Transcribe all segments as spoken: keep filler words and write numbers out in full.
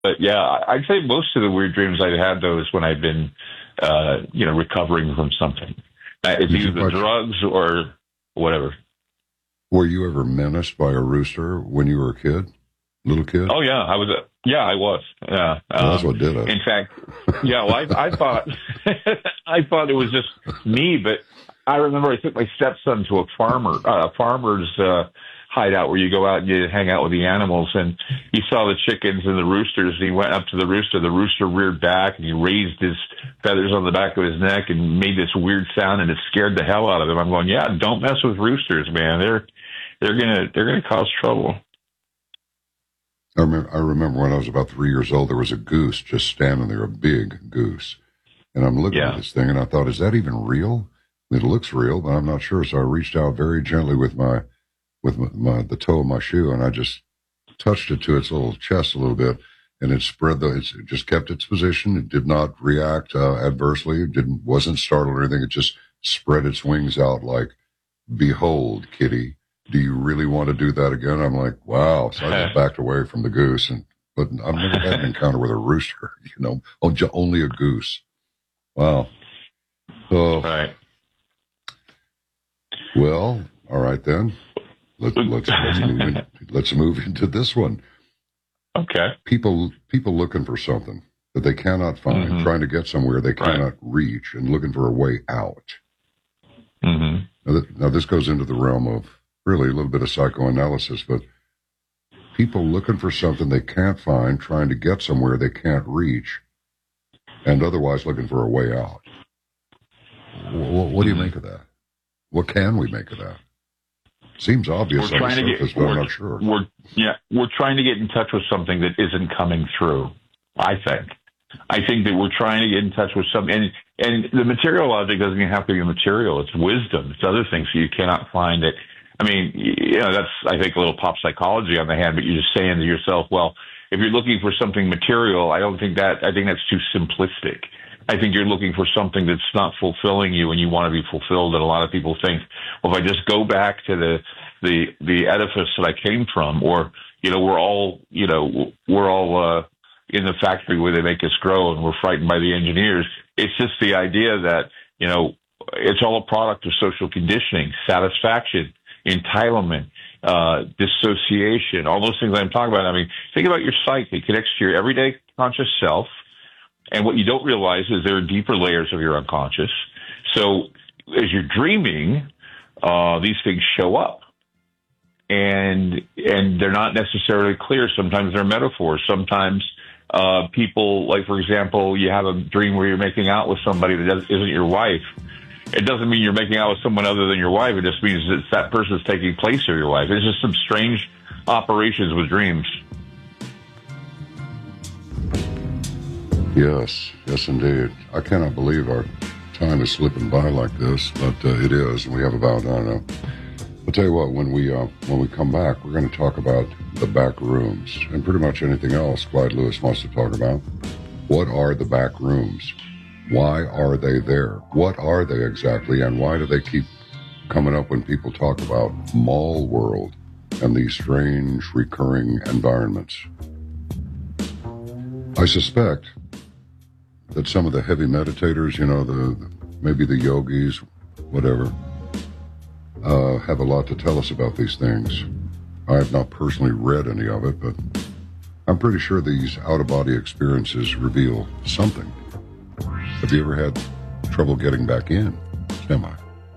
But yeah, I'd say most of the weird dreams I'd had those when I'd been, uh, you know, recovering from something. Uh, it's Did either the drugs or whatever. Were you ever menaced by a rooster when you were a kid, little kid? Oh yeah, I was. A, yeah, I was. Yeah, well, um, that's what did it. In fact, yeah. Well, I, I thought, I thought it was just me, but I remember I took my stepson to a farmer, uh, a farmer's uh, hideout where you go out and you hang out with the animals, and he saw the chickens and the roosters, and he went up to the rooster. The rooster reared back, and he raised his feathers on the back of his neck and made this weird sound, and it scared the hell out of him. I'm going, yeah, don't mess with roosters, man. They're they're gonna they're gonna cause trouble. I remember, I remember when I was about three years old, there was a goose just standing there, a big goose. And I'm looking yeah. at this thing, and I thought, is that even real? It looks real, but I'm not sure. So I reached out very gently with my, with my, my the toe of my shoe, and I just touched it to its little chest a little bit, and it spread the, it just kept its position. It did not react uh, adversely. It didn't, wasn't startled or anything. It just spread its wings out like, behold, kitty. Do you really want to do that again? I'm like, wow. So I just backed away from the goose, and but I've never had an encounter with a rooster, you know, only a goose. Wow. So, right. Well, all right then. Let's let's let's move in, let's move into this one. Okay. People people looking for something that they cannot find, mm-hmm. trying to get somewhere they cannot right. reach, and looking for a way out. Mm-hmm. Now, th- now this goes into the realm of really a little bit of psychoanalysis, but people looking for something they can't find, trying to get somewhere they can't reach, and otherwise looking for a way out. What, what do you make of that? What can we make of that? Seems obvious on the surface, but I'm not sure. We're, yeah, we're trying to get in touch with something that isn't coming through, I think. I think that we're trying to get in touch with something, and, and the material object doesn't even have to be material. It's wisdom. It's other things so you cannot find it. I mean, you know, that's, I think, a little pop psychology on the hand, but you're just saying to yourself, well, if you're looking for something material, I don't think that, I think that's too simplistic. I think you're looking for something that's not fulfilling you and you want to be fulfilled. And a lot of people think, well, if I just go back to the, the, the edifice that I came from, or, you know, we're all, you know, we're all, uh, in the factory where they make us grow and we're frightened by the engineers. It's just the idea that, you know, it's all a product of social conditioning, satisfaction, entitlement, uh, dissociation, all those things I'm talking about. I mean, think about your psyche. It connects to your everyday conscious self. And what you don't realize is there are deeper layers of your unconscious. So as you're dreaming, uh, these things show up. And, and they're not necessarily clear. Sometimes they're metaphors. Sometimes, uh, people, like, for example, you have a dream where you're making out with somebody that isn't your wife. It doesn't mean you're making out with someone other than your wife. It just means that that person is taking place of your wife. It's just some strange operations with dreams. Yes, yes, indeed. I cannot believe our time is slipping by like this, but uh, it is, and we have about, I don't know. I'll tell you what, when we uh, when we come back, we're going to talk about the back rooms and pretty much anything else Clyde Lewis wants to talk about. What are the back rooms? Why are they there? What are they exactly, and why do they keep coming up when people talk about mall world and these strange recurring environments? I suspect that some of the heavy meditators, you know, the maybe the yogis, whatever, uh, have a lot to tell us about these things. I have not personally read any of it, but I'm pretty sure these out-of-body experiences reveal something. Have you ever had trouble getting back in? Semi.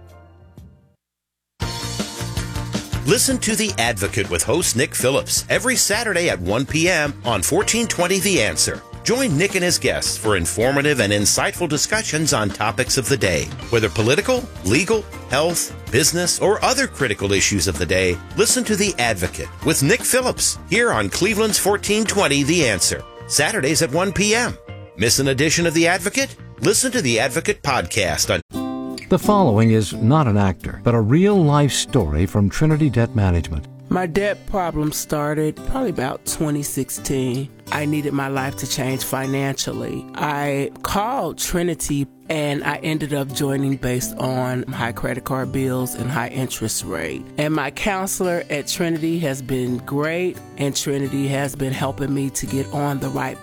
Listen to The Advocate with host Nick Phillips every Saturday at one p.m. on fourteen twenty The Answer. Join Nick and his guests for informative and insightful discussions on topics of the day. Whether political, legal, health, business, or other critical issues of the day, listen to The Advocate with Nick Phillips here on Cleveland's fourteen twenty The Answer. Saturdays at one p.m. Miss an edition of The Advocate? Listen to The Advocate podcast on... The following is not an actor, but a real-life story from Trinity Debt Management. My debt problem started probably about twenty sixteen. I needed my life to change financially. I called Trinity and I ended up joining based on high credit card bills and high interest rate. And my counselor at Trinity has been great, and Trinity has been helping me to get on the right